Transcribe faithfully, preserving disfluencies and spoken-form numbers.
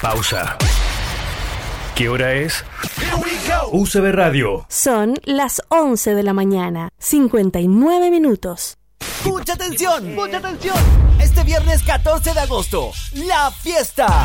Pausa. ¿Qué hora es? U C B Radio. Son las once de la mañana, cincuenta y nueve minutos. ¡Mucha atención! ¡Mucha atención! Este viernes catorce de agosto, la fiesta